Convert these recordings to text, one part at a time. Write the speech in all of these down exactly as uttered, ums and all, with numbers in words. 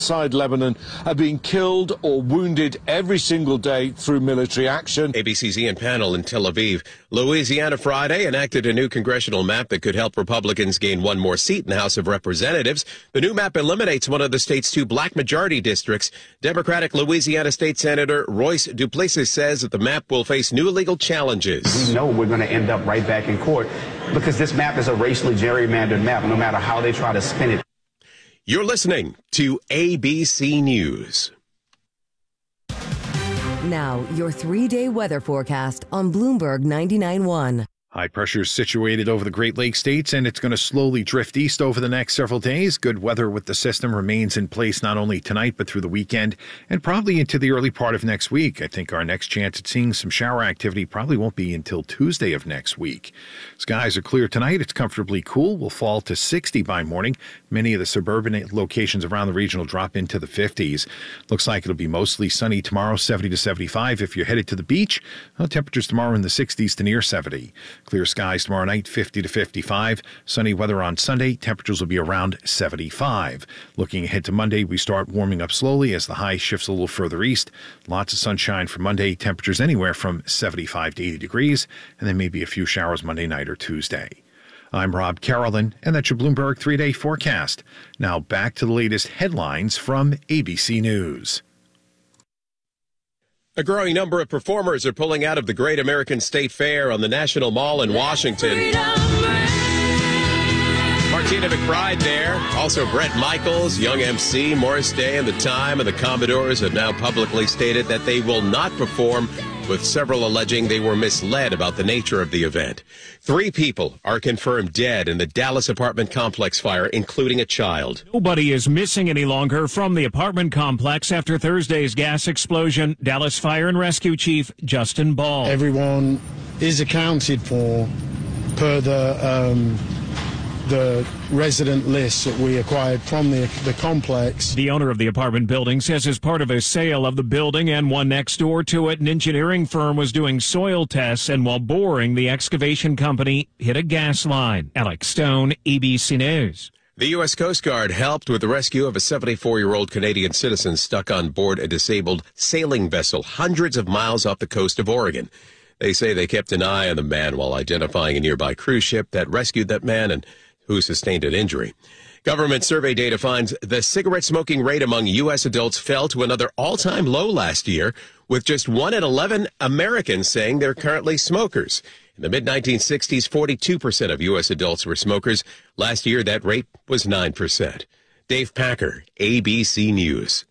Inside Lebanon are being killed or wounded every single day through military action. A B C's Ian Pannell in Tel Aviv. Louisiana Friday enacted a new congressional map that could help Republicans gain one more seat in the House of Representatives. The new map eliminates one of the state's two black majority districts. Democratic Louisiana State Senator Royce Duplessis says that the map will face new legal challenges. We know we're going to end up right back in court because this map is a racially gerrymandered map, no matter how they try to spin it. You're listening to A B C News. Now, your three-day weather forecast on Bloomberg ninety-nine point one. High pressure is situated over the Great Lakes states, and it's going to slowly drift east over the next several days. Good weather with the system remains in place not only tonight, but through the weekend and probably into the early part of next week. I think our next chance at seeing some shower activity probably won't be until Tuesday of next week. Skies are clear tonight. It's comfortably cool. We'll fall to sixty by morning. Many of the suburban locations around the region will drop into the fifties. Looks like it'll be mostly sunny tomorrow, seventy to seventy-five. If you're headed to the beach, well, temperatures tomorrow in the sixties to near seventy. Clear skies tomorrow night, fifty to fifty-five. Sunny weather on Sunday. Temperatures will be around seventy-five. Looking ahead to Monday, we start warming up slowly as the high shifts a little further east. Lots of sunshine for Monday. Temperatures anywhere from seventy-five to eighty degrees, and then maybe a few showers Monday night or Tuesday. I'm Rob Carolyn, and that's your Bloomberg three-day forecast. Now back to the latest headlines from A B C News. A growing number of performers are pulling out of the Great American State Fair on the National Mall in Washington. Martina McBride there. Also Bret Michaels, Young M C, Morris Day, and The Time and the Commodores have now publicly stated that they will not perform, with several alleging they were misled about the nature of the event. Three people are confirmed dead in the Dallas apartment complex fire, including a child. Nobody is missing any longer from the apartment complex after Thursday's gas explosion. Dallas Fire and Rescue Chief Justin Ball. Everyone is accounted for per the um, the resident lists that we acquired from the, the complex. The owner of the apartment building says as part of a sale of the building and one next door to it, an engineering firm was doing soil tests, and while boring, the excavation company hit a gas line. Alex Stone, A B C News. The U S Coast Guard helped with the rescue of a seventy-four-year-old Canadian citizen stuck on board a disabled sailing vessel hundreds of miles off the coast of Oregon. They say they kept an eye on the man while identifying a nearby cruise ship that rescued that man and who sustained an injury. Government survey data finds the cigarette smoking rate among U S adults fell to another all-time low last year, with just one in eleven Americans saying they're currently smokers. In the mid nineteen sixties, forty-two percent of U S adults were smokers. Last year, that rate was nine percent. Dave Packer, A B C News.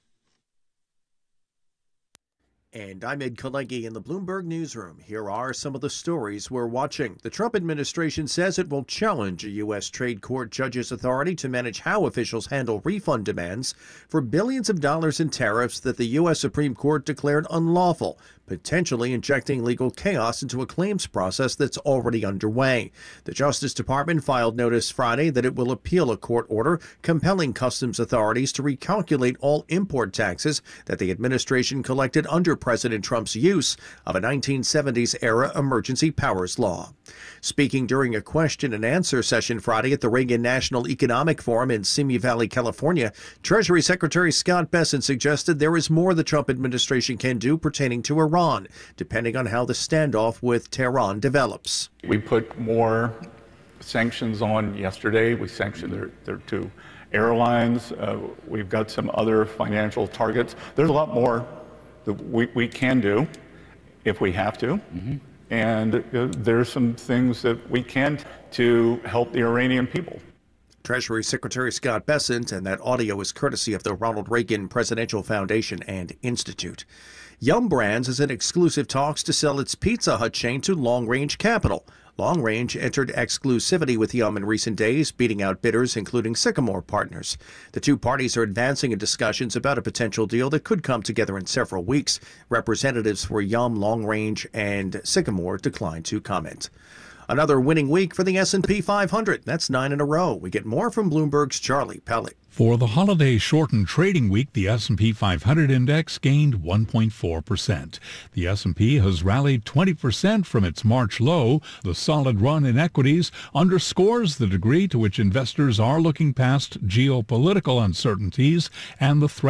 And I'm Ed Kalegi in the Bloomberg Newsroom. Here are some of the stories we're watching. The Trump administration says it will challenge a U S trade court judge's authority to manage how officials handle refund demands for billions of dollars in tariffs that the U S Supreme Court declared unlawful, potentially injecting legal chaos into a claims process that's already underway. The Justice Department filed notice Friday that it will appeal a court order compelling customs authorities to recalculate all import taxes that the administration collected under President Trump's use of a nineteen seventies-era emergency powers law. Speaking during a question and answer session Friday at the Reagan National Economic Forum in Simi Valley, California, Treasury Secretary Scott Bessent suggested there is more the Trump administration can do pertaining to Iran, depending on how the standoff with Tehran develops. We put more sanctions on yesterday. We sanctioned their, their two airlines. Uh, we've got some other financial targets. There's a lot more that we, we can do if we have to. Mm-hmm. And uh, there's some things that we can to help the Iranian people. Treasury Secretary Scott Bessent, and that audio is courtesy of the Ronald Reagan Presidential Foundation and Institute. Yum Brands is in exclusive talks to sell its Pizza Hut chain to Long Range Capital. Long Range entered exclusivity with Yum in recent days, beating out bidders including Sycamore Partners. The two parties are advancing in discussions about a potential deal that could come together in several weeks. Representatives for Yum, Long Range, and Sycamore declined to comment. Another winning week for the S and P five hundred. That's nine in a row. We get more from Bloomberg's Charlie Pellet. For the holiday-shortened trading week, the S and P five hundred index gained one point four percent. The S and P has rallied twenty percent from its March low. The solid run in equities underscores the degree to which investors are looking past geopolitical uncertainties and the threat